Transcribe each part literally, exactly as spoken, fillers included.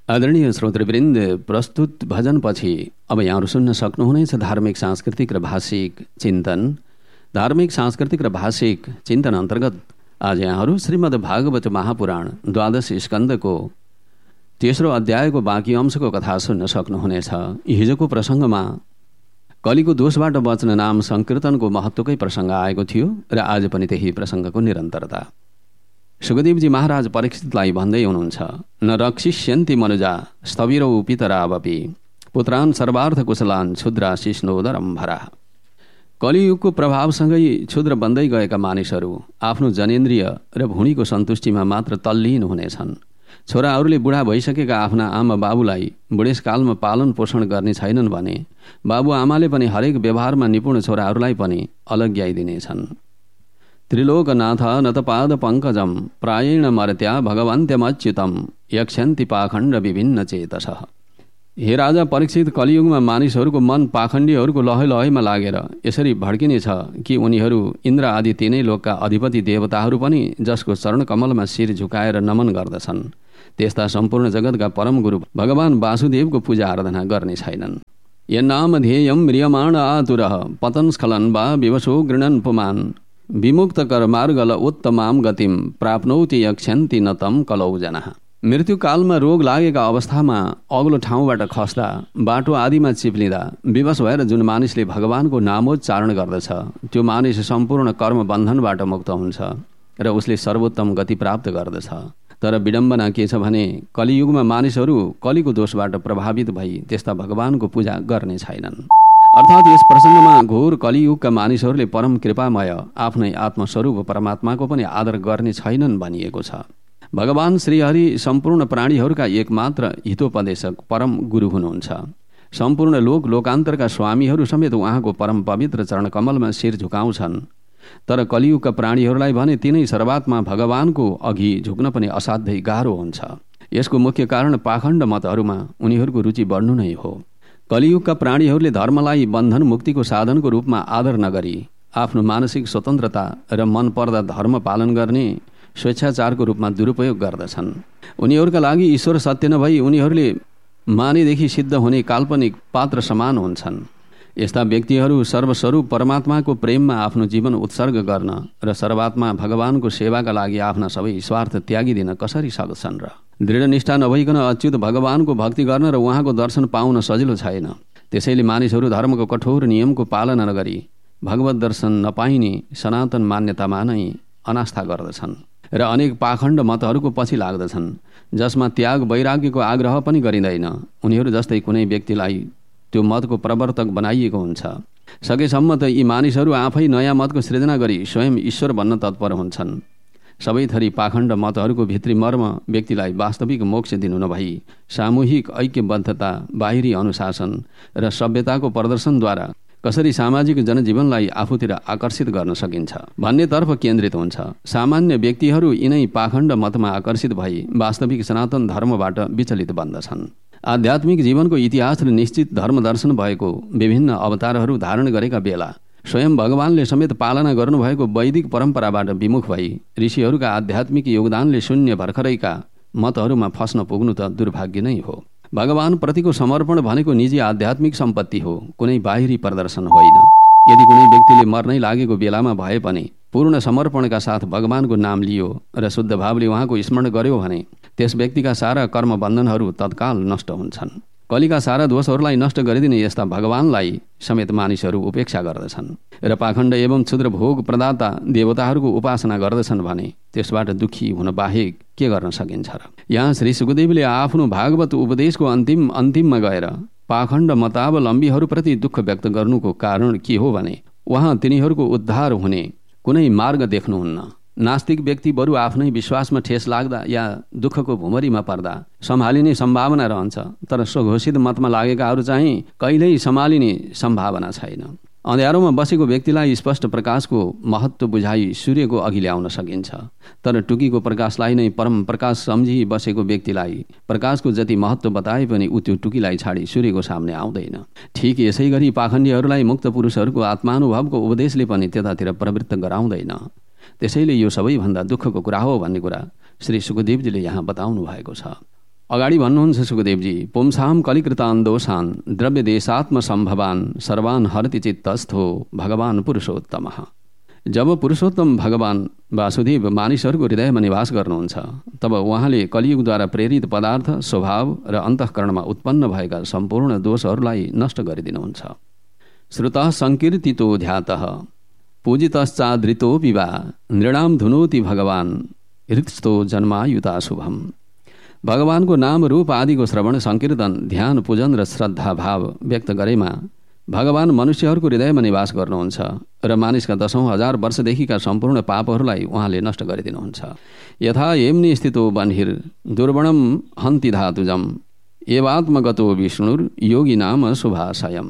आदरणीय श्रोतृवृन्द, प्रस्तुत भजनपछि अब यहाँहरू सुन्न सक्नुहुनेछ धार्मिक सांस्कृतिक र भाषिक चिन्तन। धार्मिक सांस्कृतिक र भाषिक चिन्तन अन्तर्गत आज यहाँहरू श्रीमद् भागवत महापुराण द्वादश स्कन्धको तेस्रो अध्यायको बाँकी अंशको कथा सुन्न सक्नुहुनेछ। हिजोको प्रसङ्गमा कलिको दोषबाट बच्न नाम सङ्कीर्तनको महत्त्वकै प्रसङ्ग आएको थियो र आज पनि त्यही प्रसङ्गको निरन्तरता। सुखदेवजी महाराज परीक्षितलाई भन्दै हुनुहुन्छ, न रक्षिष्यन्ति मनुजा स्थविरौ पितरावपि पुत्रान् सर्वार्थ कुशलान् क्षुद्राशिष्णोदरं भरा। कलियुगको प्रभावसँगै क्षुद्र बन्दै गएका मानिसहरू आफ्नो जनेन्द्रिय र भुँडीको सन्तुष्टिमा मात्र तल्लीन हुनेछन्। छोराहरूले बुढा भइसकेका आफ्ना आमा बाबुलाई बुढेसकालमा पालन पोषण गर्ने छैनन् भने बाबुआमाले पनि हरेक व्यवहारमा निपुण छोराहरूलाई पनि अलग्याइदिनेछन्। त्रिलोकनाथ नतपाद पङ्कजम प्रायेण मर्त्या भगवन्त्यमच्युतम यक्षन्ति पाखण्ड विभिन्न चेतस। हे राजा परीक्षित, कलियुगमा मानिसहरूको मन पाखण्डीहरूको लहै लहैमा लागेर यसरी भड्किनेछ कि उनीहरू इन्द्र आदि तीनै लोकका अधिपति देवताहरू पनि जसको चरण कमलमा शिर झुकाएर नमन गर्दछन् त्यस्ता सम्पूर्ण जगतका परम गुरु भगवान वासुदेवको पूजा आराधना गर्ने छैनन्। यन्नाम ध्येयं म्रियमाण आतुरः पतनस्खलन वा विवशो गृणन् पुमान् विमुक्त कर मार्गल उत्तमाम गतिम प्राप्नौति यक्षन्ति नतम कलौ जनः। मृत्युकालमा रोग लागेका अवस्थामा अग्लो ठाउँबाट खस्दा बाटो आदिमा चिप्लिँदा विवश भएर जुन मानिसले भगवानको नामोच्चारण गर्दछ त्यो मानिस सम्पूर्ण कर्म बन्धनबाट मुक्त हुन्छ र उसले सर्वोत्तम गति प्राप्त गर्दछ। तर विडम्बना के छ भने कलियुगमा मानिसहरू कलिको दोषबाट प्रभावित भई त्यस्ता भगवानको पूजा गर्ने छैनन्। अर्थात् यस प्रसङ्गमा घोर कलियुगका मानिसहरूले परम कृपामय आफ्नै आत्मस्वरूप परमात्माको पनि आदर गर्ने छैनन् भनिएको छ। भगवान श्रीहरि सम्पूर्ण प्राणीहरूका एकमात्र हितोपदेशक परम गुरु हुनुहुन्छ। सम्पूर्ण लोक लोकान्तरका स्वामीहरू समेत उहाँको परम पवित्र चरणकमलमा शिर झुकाउँछन्। तर कलियुगका प्राणीहरूलाई भने तिनै सर्वात्मा भगवानको अघि झुक्न पनि असाध्यै गाह्रो हुन्छ। यसको मुख्य कारण पाखण्ड मतहरूमा उनीहरूको रुचि बढ्नु नै हो। कलियुगका प्राणीहरूले धर्मलाई बन्धन मुक्तिको साधनको रूपमा आदर नगरी आफ्नो मानसिक स्वतन्त्रता र मन पर्दा धर्म पालन गर्ने स्वेच्छाचारको रूपमा दुरुपयोग गर्दछन्। उनीहरूका लागि ईश्वर सत्य नभई उनीहरूले मानेदेखि सिद्ध हुने काल्पनिक पात्र समान हुन्छन्। यस्ता व्यक्तिहरू सर्वस्वरूप परमात्माको प्रेममा आफ्नो जीवन उत्सर्ग गर्न र सर्वात्मा भगवानको सेवाका लागि आफ्ना सबै स्वार्थ त्यागिदिन कसरी सक्छन् र? दृढ निष्ठा नभइकन अच्युत भगवानको भक्ति गर्न र उहाँको दर्शन पाउन सजिलो छैन। त्यसैले मानिसहरू धर्मको कठोर नियमको पालना नगरी भगवत दर्शन नपाइने सनातन मान्यतामा नै अनास्था गर्दछन् र अनेक पाखण्ड मतहरूको पछि लाग्दछन् जसमा त्याग वैराग्यको आग्रह पनि गरिँदैन। उनीहरू जस्तै कुनै व्यक्तिलाई त्यो मतको प्रवर्तक बनाइएको हुन्छ। सकेसम्म त यी मानिसहरू आफै नयाँ मतको सृजना गरी स्वयं ईश्वर बन्न तत्पर हुन्छन्। सबै थरी पाखण्ड मतहरूको भित्री मर्म व्यक्तिलाई वास्तविक मोक्ष दिनु नभई सामूहिक ऐक्यबद्धता, बाहिरी अनुशासन र सभ्यताको प्रदर्शनद्वारा कसरी सामाजिक जनजीवनलाई आफूतिर आकर्षित गर्न सकिन्छ भन्नेतर्फ केन्द्रित हुन्छ। सामान्य व्यक्तिहरू यिनै पाखण्ड मतमा आकर्षित भई वास्तविक सनातन धर्मबाट विचलित बन्दछन्। आध्यात्मिक जीवनको इतिहास र निश्चित धर्मदर्शन भएको विभिन्न अवतारहरू धारण गरेका बेला स्वयं भगवानले समेत पालना गर्नुभएको वैदिक परम्पराबाट विमुख भई ऋषिहरूका आध्यात्मिक योगदानले शून्य भर्खरैका मतहरूमा फस्न पुग्नु त दुर्भाग्य नै हो। भगवान प्रतिको समर्पण भनेको निजी आध्यात्मिक सम्पत्ति हो, कुनै बाहिरी प्रदर्शन होइन। यदि कुनै व्यक्तिले मर्नै लागेको बेलामा भए पनि पूर्ण समर्पणका साथ भगवानको नाम लियो र शुद्ध भावले उहाँको स्मरण गर्यो भने त्यस व्यक्तिका सारा कर्म बन्धनहरू तत्काल नष्ट हुन्छन्। कलिका सारा दोषहरूलाई नष्ट गरिदिने यस्ता भगवानलाई समेत मानिसहरू उपेक्षा गर्दछन् र पाखण्ड एवं क्षुद्र भोग प्रदाता देवताहरूको उपासना गर्दछन् भने त्यसबाट दुखी हुन बाहेक के गर्न सकिन्छ र? यहाँ श्री सुखदेवले आफ्नो भागवत उपदेशको अन्तिम अन्तिममा गएर पाखण्ड मतावलम्बीहरूप्रति दुःख व्यक्त गर्नुको कारण के हो भने उहाँ तिनीहरूको उद्धार हुने कुनै मार्ग देख्नुहुन्न। नास्तिक व्यक्ति बरु आफ्नै विश्वासमा ठेस लाग्दा या दुःखको भुमरीमा पर्दा सम्हालिने सम्भावना रहन्छ, तर स्वघोषित मतमा लागेकाहरू चाहिँ कहिल्यै सम्हालिने सम्भावना छैन। अँध्यारोमा बसेको व्यक्तिलाई स्पष्ट प्रकाशको महत्त्व बुझाइ सूर्यको अघि ल्याउन सकिन्छ, तर टुकीको प्रकाशलाई नै परम प्रकाश सम्झी बसेको व्यक्तिलाई प्रकाशको जति महत्त्व बताए पनि ऊ त्यो टुकीलाई छाडी सूर्यको सामने आउँदैन। ठिक यसै गरी पाखण्डीहरूलाई मुक्त पुरुषहरूको आत्मानुभवको उपदेशले पनि त्यतातिर प्रवृत्त गराउँदैन। त्यसैले यो सबैभन्दा दुःखको कुरा हो भन्ने कुरा श्री सुखदेवजीले यहाँ बताउनु भएको छ। अगाडि भन्नुहुन्छ सुखदेवजी, पुंसाम कलिकृतान् दोषान् द्रव्य देशात्म सम्भवान् सर्वान् हरति चित्तस्थो भगवान् पुरुषोत्तमः। जब पुरुषोत्तम भगवान वासुदेव मानिसहरूको हृदयमा निवास गर्नुहुन्छ तब उहाँले कलियुगद्वारा प्रेरित पदार्थ, स्वभाव र अन्तःकरणमा उत्पन्न भएका सम्पूर्ण दोषहरूलाई नष्ट गरिदिनुहुन्छ। श्रुतः संकीर्तितो ध्यातः पूजितश्चादृतो विवा नृणाम धुनोति भगवान हृत्स्थो जन्मायुता शुभम। भगवानको नाम रूप आदिको श्रवण, संकीर्तन, ध्यान, पूजन र श्रद्धा भाव व्यक्त गरेमा भगवान मनुष्यहरूको हृदयमा निवास गर्नुहुन्छ र मानिसका दशौं हजार वर्षदेखिका सम्पूर्ण पापहरूलाई उहाँले नष्ट गरिदिनुहुन्छ। यथा यम्नि स्थितो बन्हिर दुर्वणम हन्ति धातुजम एवात्मगतो विष्णुर योगी नाम शुभाशयम।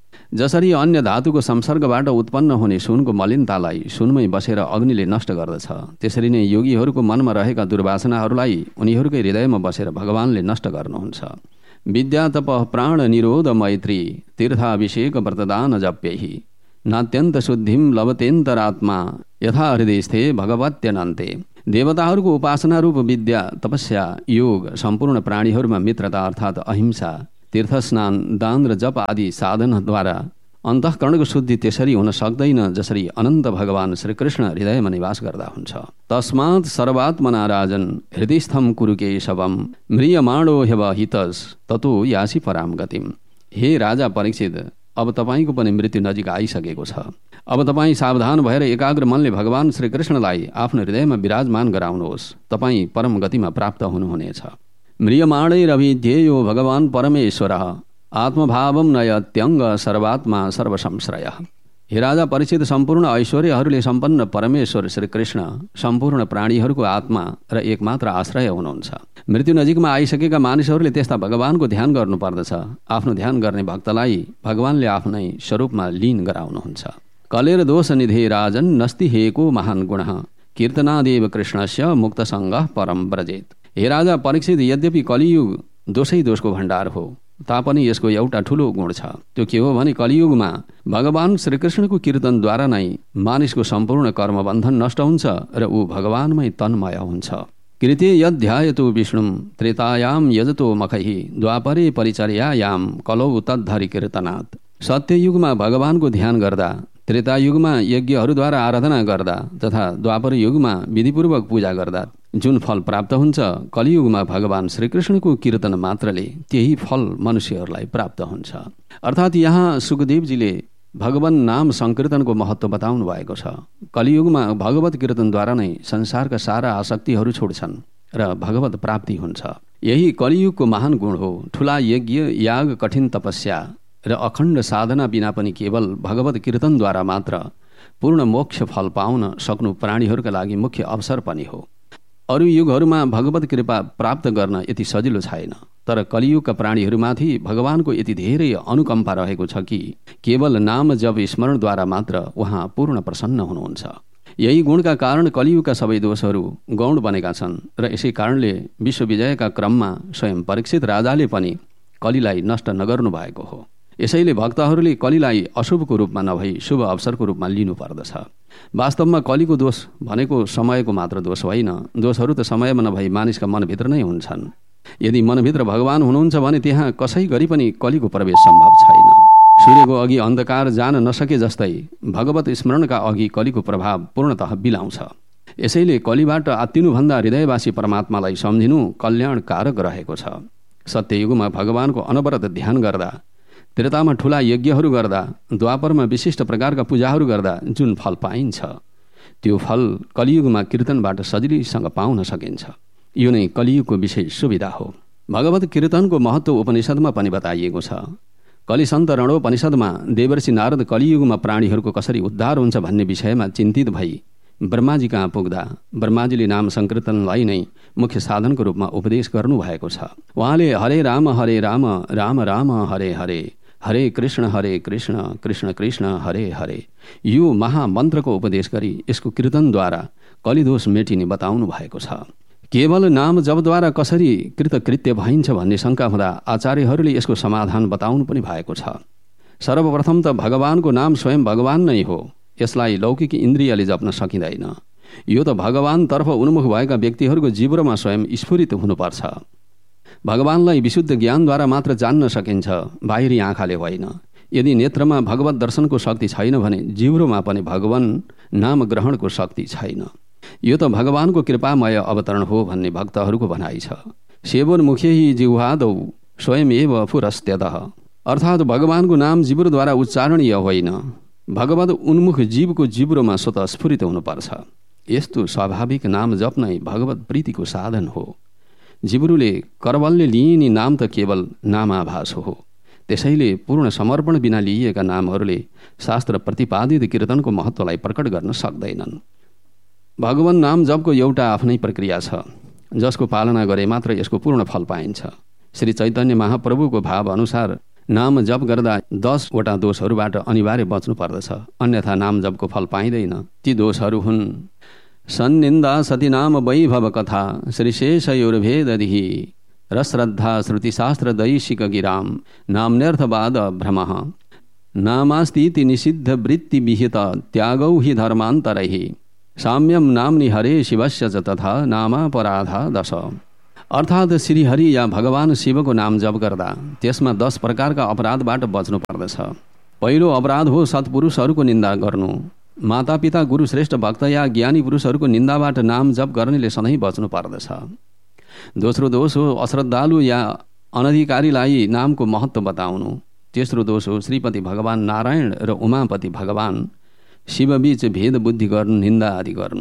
जसरी अन्य धातुको संसर्गबाट उत्पन्न हुने सुनको मलिनतालाई सुनमै बसेर अग्निले नष्ट गर्दछ, त्यसरी नै योगीहरूको मनमा रहेका दुर्वासनाहरूलाई उनीहरूकै हृदयमा बसेर भगवानले नष्ट गर्नुहुन्छ। विद्या तप प्राण निरोध मैत्री तीर्थाभिषेक व्रतदान जप्यहि नात्यन्त शुद्धिम लभतेन्तरात्मा यथा हृदयस्थे भगवत्यनन्ते। देवताहरूको उपासना रूप विद्या, तपस्या, योग, सम्पूर्ण प्राणीहरूमा मित्रता अर्थात् अहिंसा, तीर्थस्नान, दान र जप आदि साधनद्वारा अन्तःकरणको शुद्धि त्यसरी हुन सक्दैन जसरी अनन्त भगवान श्रीकृष्ण हृदयमा निवास गर्दा हुन्छ। तस्मात् सर्वात्मना राजन हृदयस्थम कुरु केशवम म्रियमाणो ह्यव हितस ततो यासी पराम गतिम। हे राजा परीक्षित, अब तपाईँको पनि मृत्यु नजिक आइसकेको छ। अब तपाईँ सावधान भएर एकाग्र मनले भगवान श्रीकृष्णलाई आफ्नो हृदयमा विराजमान गराउनुहोस्, तपाईँ परम गतिमा प्राप्त हुनुहुनेछ। म्रियमाणैरभिध्येयो भगवान परमेश्वरः आत्मभावम नयत्यङ्ग सर्वात्मा सर्वसंश्रय। हे राजा परीक्षित, सम्पूर्ण ऐश्वर्यहरूले सम्पन्न परमेश्वर श्रीकृष्ण सम्पूर्ण प्राणीहरूको आत्मा र एकमात्र आश्रय हुनुहुन्छ। मृत्यु नजिकमा आइसकेका मानिसहरूले त्यस्ता भगवानको ध्यान गर्नुपर्दछ। आफ्नो ध्यान गर्ने भक्तलाई भगवानले आफ्नै स्वरूपमा लीन गराउनुहुन्छ। कलेर दोष निधे राजन नस्ति हेको महान गुणः कीर्तनादेव कृष्णस्य मुक्तसङ्गः परम व्रजेत। हे राजा परीक्षित, यद्यपि कलियुग दोषै दोषको भण्डार हो तापनि यसको एउटा ठुलो गुण छ। त्यो के हो भने कलियुगमा भगवान श्रीकृष्णको कीर्तनद्वारा नै मानिसको सम्पूर्ण कर्मबन्धन नष्ट हुन्छ र ऊ भगवानमै तन्मय हुन्छ। कृते यध्यायतो विष्णुम त्रेतायाम यजतो मखैहि द्वापरे परिचर्यायाम कलौ तद्धरि कीर्तनात्। सत्ययुगमा भगवानको ध्यान गर्दा, त्रेतायुगमा यज्ञहरूद्वारा आराधना गर्दा तथा द्वापर युगमा विधिपूर्वक पूजा गर्दा जुन फल प्राप्त हुन्छ, कलियुगमा भगवान श्रीकृष्णको कीर्तन मात्रले त्यही फल मनुष्यहरूलाई प्राप्त हुन्छ। अर्थात् यहाँ सुखदेवजीले भगवान नाम संकीर्तनको महत्त्व बताउनु भएको छ। कलियुगमा भगवत कीर्तनद्वारा नै संसारका सारा आसक्तिहरू छोड्छन् र भगवत प्राप्ति हुन्छ। यही कलियुगको महान गुण हो। ठुला यज्ञ, याग, कठिन तपस्या र अखण्ड साधना बिना पनि केवल भगवत कीर्तनद्वारा मात्र पूर्ण मोक्ष फल पाउन सक्नु प्राणीहरूका लागि मुख्य अवसर पनि हो। अरू युगहरूमा भगवत कृपा प्राप्त गर्न यति सजिलो छैन, तर कलियुगका प्राणीहरूमाथि भगवानको यति धेरै अनुकम्पा रहेको छ कि केवल नाम जप स्मरणद्वारा मात्र उहाँ पूर्ण प्रसन्न हुनुहुन्छ। यही गुणका कारण कलियुगका सबै दोषहरू गौण बनेका छन् र यसै कारणले विश्वविजयका क्रममा स्वयं परीक्षित राजाले पनि कलिलाई नष्ट नगर्नु भएको हो। यसैले भक्तहरूले कलिलाई अशुभको रूपमा नभई शुभ अवसरको रूपमा लिनुपर्दछ। वास्तवमा कलिको दोष भनेको समयको मात्र दोष होइन। दोषहरू त समयमा नभई मानिसका मनभित्र नै हुन्छन्। यदि मनभित्र भगवान हुनुहुन्छ भने त्यहाँ कसै गरी पनि कलिको प्रवेश सम्भव छैन। सूर्यको अघि अन्धकार जान नसके जस्तै भगवत स्मरणका अघि कलिको प्रभाव पूर्णतः बिलाउँछ। यसैले कलिबाट आत्तिनुभन्दा हृदयवासी परमात्मालाई सम्झिनु कल्याणकारक रहेको छ। सत्ययुगमा भगवानको अनवरत ध्यान गर्दा, त्रेतामा ठुला यज्ञहरू गर्दा, द्वापरमा विशिष्ट प्रकारका पूजाहरू गर्दा जुन फल पाइन्छ, त्यो फल कलियुगमा कीर्तनबाट सजिलैसँग पाउन सकिन्छ। यो नै कलियुगको विशेष सुविधा हो। भगवत कीर्तनको महत्त्व उपनिषदमा पनि बताइएको छ। कलिसन्त रणोपनिषदमा देवर्षि नारद कलियुगमा प्राणीहरूको कसरी उद्धार हुन्छ भन्ने विषयमा चिन्तित भई ब्रह्माजी कहाँ पुग्दा ब्रह्माजीले नाम संकीर्तनलाई नै मुख्य साधनको रूपमा उपदेश गर्नुभएको छ। उहाँले हरे राम हरे राम राम राम हरे हरे हरे कृष्ण हरे कृष्ण कृष्ण कृष्ण हरे हरे यो महामन्त्रको उपदेश गरी यसको कीर्तनद्वारा कलिदोष मेटिने बताउनु भएको छ। केवल नाम जपद्वारा कसरी कृतकृत्य भइन्छ भन्ने शङ्का हुँदा आचार्यहरूले यसको समाधान बताउनु पनि भएको छ। सर्वप्रथम त भगवानको नाम स्वयं भगवान नै हो। यसलाई लौकिक इन्द्रियले जप्न सकिँदैन। यो त भगवानतर्फ उन्मुख भएका व्यक्तिहरूको जिब्रोमा स्वयं स्फुरित हुनुपर्छ। भगवानलाई विशुद्ध ज्ञानद्वारा मात्र जान्न सकिन्छ, बाहिरी आँखाले होइन। यदि नेत्रमा भगवत दर्शनको शक्ति छैन भने जिब्रोमा पनि भगवान नाम ग्रहणको शक्ति छैन। यो त भगवानको कृपामय अवतरण हो भन्ने भक्तहरूको भनाइ छ। सेवोन्मुखे जिह्वादौ स्वयमेव पुरस्त्यतः, अर्थात् भगवानको नाम जिब्रोद्वारा उच्चारणीय होइन, भगवत उन्मुख जीवको जिब्रोमा स्वतः स्फुरित हुनुपर्छ। यस्तो स्वाभाविक नाम जप नै भगवत प्रीतिको साधन हो। जिब्रोले करबलले लिइने नाम त केवल नामाभास हो। त्यसैले पूर्ण समर्पण बिना लिइएका नामहरूले शास्त्र प्रतिपादित कीर्तनको महत्त्वलाई प्रकट गर्न सक्दैनन्। भगवान नाम जपको एउटा आफ्नै प्रक्रिया छ, जसको पालना गरे मात्र यसको पूर्ण फल पाइन्छ। श्री चैतन्य महाप्रभुको भाव अनुसार नाम जप गर्दा दसवटा दोषहरूबाट अनिवार्य बच्नु पर्दछ, अन्यथा नाम जपको फल पाइँदैन। ती दोषहरू हुन् सन्निन्दा सती नाम वैभव कथा श्रीशेषयोर्भेदधिः रश्रद्धा श्रुतिशास्त्र दैशिक गिराम नाम्न्यर्थवाद भ्रमः नामास्तीति निषिद्ध वृत्ति विहित त्यागौ हि धर्मान्तरैः साम्यम नाम्नि हरे शिवस्य च तथा नामापराधा दश। अर्थात् श्रीहरि या भगवान शिवको नाम जप गर्दा त्यसमा दस प्रकारका अपराधबाट बच्नु पर्दछ। पहिलो अपराध हो सत्पुरुषहरूको निन्दा गर्नु। मातापिता गुरु श्रेष्ठ भक्त या ज्ञानी पुरुषहरूको निन्दाबाट नाम जप गर्नेले सधैँ बच्नु पर्दछ। दोस्रो दोष हो अश्रद्धालु या अनधिकारीलाई नामको महत्त्व बताउनु। तेस्रो दोष हो श्रीपति भगवान नारायण र उमापति भगवान शिवबीच भेद बुद्धि गर्नु, निन्दा आदि गर्नु।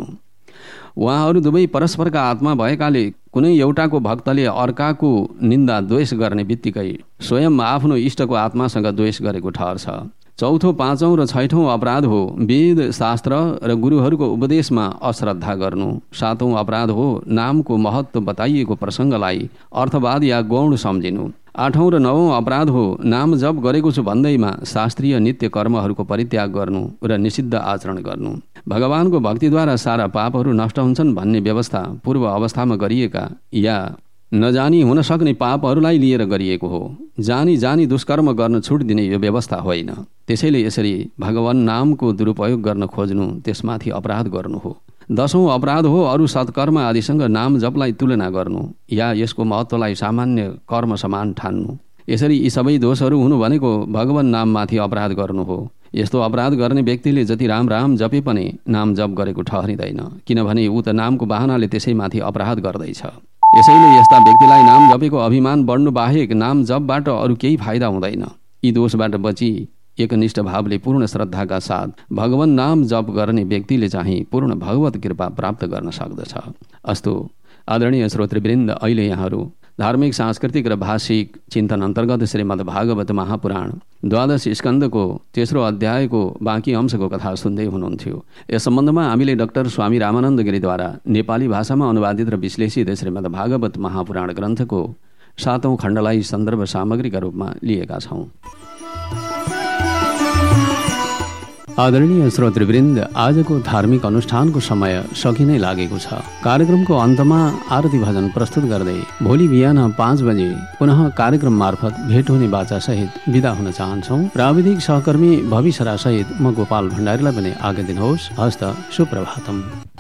उहाँहरू दुवै परस्परका आत्मा भएकाले कुनै एउटाको भक्तले अर्काको निन्दा द्वेष गर्ने बित्तिकै स्वयं आफ्नो इष्टको आत्मासँग द्वेष गरेको ठहर्छ। चौथो, पाँचौँ र छैठौँ अपराध हो वेद शास्त्र र गुरुहरूको उपदेशमा अश्रद्धा गर्नु। सातौँ अपराध हो नामको महत्त्व बताइएको प्रसङ्गलाई अर्थवाद या गौण सम्झिनु। आठौँ र नवौँ अपराध हो नाम जप गरेको छु भन्दैमा शास्त्रीय नित्य कर्महरूको परित्याग गर्नु र निषिद्ध आचरण गर्नु। भगवानको भक्तिद्वारा सारा पापहरू नष्ट हुन्छन् भन्ने व्यवस्था पूर्व अवस्थामा गरिएका या नजानी हुन सक्ने पापहरूलाई लिएर गरिएको हो। जानी जानी दुष्कर्म गर्न छुट दिने यो व्यवस्था होइन। त्यसैले यसरी भगवान नामको दुरुपयोग गर्न खोज्नु त्यसमाथि अपराध गर्नु हो। दशौं अपराध हो अरू सत्कर्म आदिसँग नाम जपलाई तुलना गर्नु या यसको महत्त्वलाई सामान्य कर्म समान ठान्नु। यसरी यी सबै दोषहरू हुनु भनेको भगवान नाममाथि अपराध गर्नु हो। यस्तो अपराध गर्ने व्यक्तिले जति राम राम जपे पनि नाम जप गरेको ठहरिँदैन, किनभने ऊ त नामको बहानाले त्यसैमाथि अपराध गर्दैछ। यसैले यस्ता व्यक्तिलाई नाम जपेको अभिमान बढ्नु बाहेक नाम जपबाट अरू केही फाइदा हुँदैन। यी दोषबाट बची एकनिष्ठ भावले पूर्ण श्रद्धाका साथ भगवान नाम जप गर्ने व्यक्तिले चाहिँ पूर्ण भगवत कृपा प्राप्त गर्न सक्दछ। अस्तु आदरणीय श्रोतृवृन्द, अहिले यहाँहरू धार्मिक सांस्कृतिक र भाषिक चिन्तन अन्तर्गत श्रीमद् भागवत महापुराण द्वादश स्कन्धको तेस्रो अध्यायको बाँकी अंशको कथा सुन्दै हुनुहुन्थ्यो। यस सम्बन्धमा हामीले डाक्टर स्वामी रामानन्द गिरीद्वारा नेपाली भाषामा अनुवादित र विश्लेषित श्रीमद् भागवत महापुराण ग्रन्थको सातौं खण्डलाई सन्दर्भ सामग्रीका रूपमा लिएका छौँ। आदरणीय श्रोतृवृन्द, आजको धार्मिक अनुष्ठानको समय सकिनै लागेको छ। कार्यक्रमको अन्तमा आरती भजन प्रस्तुत गर्दै भोलि बिहान पाँच बजे पुनः कार्यक्रम मार्फत भेट हुने बाचा सहित विदा हुन चाहन्छौँ। प्राविधिक सहकर्मी भविसरा सहित म गोपाल भण्डारीलाई पनि आज्ञा दिनुहोस्। हस्त सुप्रभातम।